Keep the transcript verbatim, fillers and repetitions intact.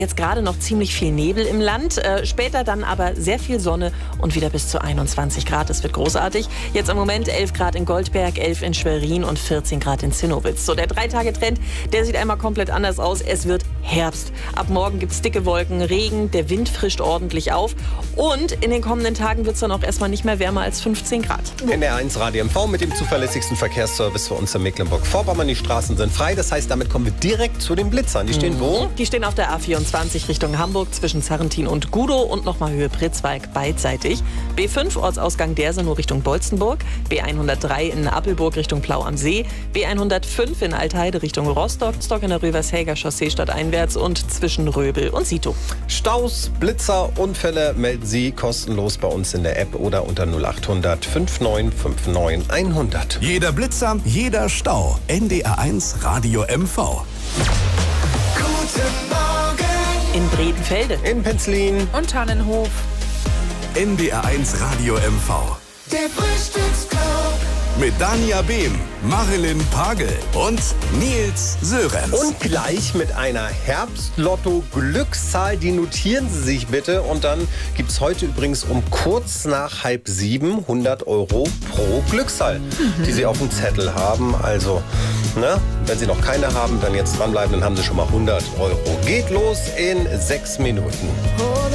Jetzt gerade noch ziemlich viel Nebel im Land, äh, später dann aber sehr viel Sonne und wieder bis zu einundzwanzig Grad. Es wird großartig. Jetzt im Moment elf Grad in Goldberg, elf in Schwerin und vierzehn Grad in Zinnowitz. So, der Drei-Tage-Trend, der sieht einmal komplett anders aus. Es wird Herbst. Ab morgen gibt es dicke Wolken, Regen, der Wind frischt ordentlich auf. Und in den kommenden Tagen wird es dann auch erstmal nicht mehr wärmer als fünfzehn Grad. N R eins Radio M V mit dem zuverlässigsten Verkehrsservice für uns in Mecklenburg-Vorpommern. Die Straßen sind frei. Das heißt, damit kommen wir direkt zu den Blitzern. Die stehen wo? Die stehen auf der A vierundzwanzig Richtung Hamburg zwischen Zarrentin und Gudow und nochmal Höhe Pritzwalk beidseitig. B fünf Ortsausgang Derse nur Richtung Bolzenburg. B hundertdrei in Appelburg Richtung Plau am See. B hundertfünf in Altheide Richtung Rostock. Stock in der Rövershäger Chaussee stadteinwärts und zwischen Röbel und Sito. Staus, Blitzer, Unfälle melden Sie kostenlos bei uns in der App oder unter null acht hundert neunundfünfzig neunundfünfzig hundert. Jeder Blitzer, jeder Stau. N D R eins Radio M V. Guten Morgen. In Bredenfelde. In Penzlin. Und Tannenhof. N D R eins Radio M V. Der Frühstücksclub. Mit Dania Behm, Marilyn Pagel und Nils Sörenz. Und gleich mit einer Herbstlotto-Glückszahl, die notieren Sie sich bitte. Und dann gibt es heute übrigens um kurz nach halb sieben hundert Euro pro Glückszahl, mhm. die Sie auf dem Zettel haben. Also, ne, wenn Sie noch keine haben, dann jetzt dranbleiben, dann haben Sie schon mal hundert Euro. Geht los in sechs Minuten.